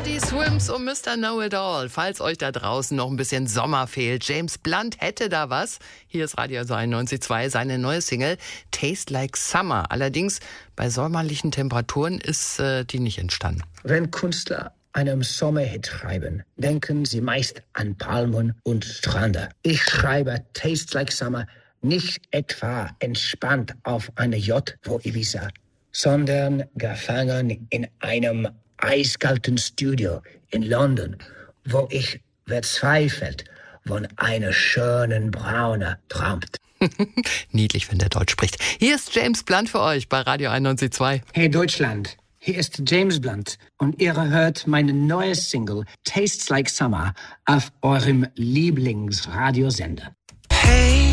Teddy Swims und Mr. Know-It-All. Falls euch da draußen noch ein bisschen Sommer fehlt, James Blunt hätte da was. Hier ist Radio 91.2, seine neue Single Taste Like Summer. Allerdings bei sommerlichen Temperaturen ist die nicht entstanden. Wenn Künstler einen Sommerhit schreiben, denken sie meist an Palmen und Strände. Ich schreibe Taste Like Summer nicht etwa entspannt auf einer Yacht vor Ibiza, sondern gefangen in einem eiskalten Studio in London, wo ich verzweifelt von einer schönen Braune träumt. Niedlich, wenn der Deutsch spricht. Hier ist James Blunt für euch bei Radio 91.2. Hey Deutschland, hier ist James Blunt und ihr hört meine neue Single Tastes Like Summer auf eurem Lieblingsradiosender. Hey.